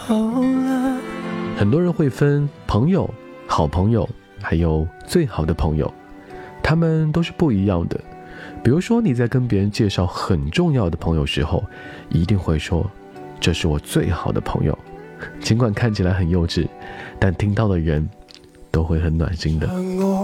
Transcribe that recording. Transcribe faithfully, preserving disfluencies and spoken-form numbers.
很多人会分朋友、好朋友还有最好的朋友，他们都是不一样的。比如说你在跟别人介绍很重要的朋友时候，一定会说这是我最好的朋友，尽管看起来很幼稚，但听到的人都会很暖心的。